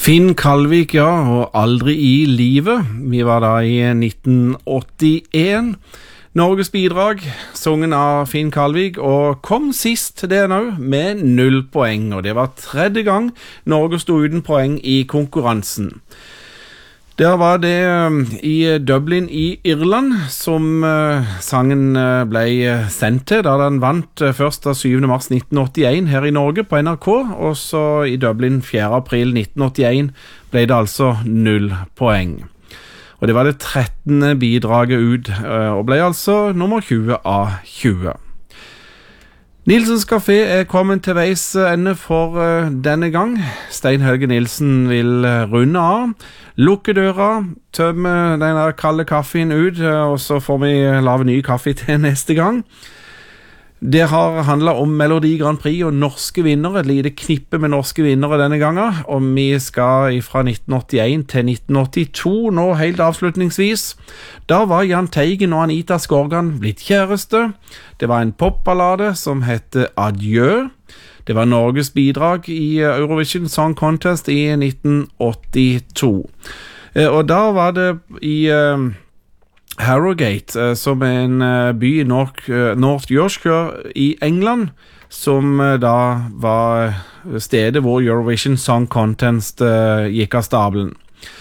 Finn Kalvik, ja, og Aldri i livet. Vi var da i 1981. Norges bidrag, sungen av Finn Kalvik, og kom sist til det nå med 0 poeng. Og det var tredje gang Norge stod uten poeng i konkurransen. Der var det i Dublin i Irland som sangen ble sendt til, da den vant først av 7. mars 1981 her i Norge på NRK, og så i Dublin 4. april 1981 ble det altså 0 poeng. Og det var det 13. bidraget ut, og ble altså nummer 20 av 20. Nilsens Café kommet til veis ende for denne gang. Stein Helge Nilsen vil runde av, lukke døra, tømme den der kalde kaffen ut, og så får vi lave ny kaffe til neste gang. Det har handlet om Melodi Grand Prix og norske vinnere, et lite knippe med norske vinnere denne gangen, og vi skal fra 1981 til 1982 nå helt avslutningsvis. Da var Jahn Teigen og Anita Skorgan blitt kjæreste. Det var en popballade som hette Adjø. Det var Norges bidrag i Eurovision Song Contest i 1982. Og da var det i Harrogate, som en by i North Yorkshire i England, som da var stedet hvor Eurovision Song Contest gikk av stabelen.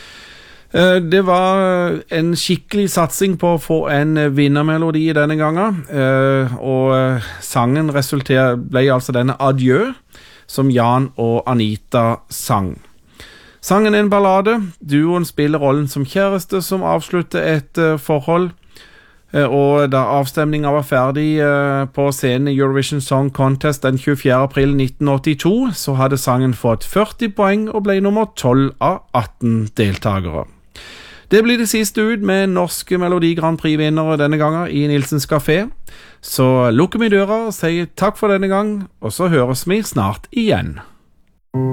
Det var en skikkelig satsing på å få en vinnermelodi denne gangen, og sangen ble altså denne Adjø, som Jan og Anita sang. Sangen er en ballade. Duoen spiller rollen som kjæreste som avslutter et forhold, og da avstemningen var ferdig på scenen i Eurovision Song Contest den 24. april 1982, så hadde sangen fått 40 poeng og ble nummer 12 av 18 deltagere. Det blir det siste ut med norske Melodi Grand Prix-vinnere denne gangen i Nilsens Café. Så lukker vi døra og sier takk for denne gang, og så høres vi snart igjen.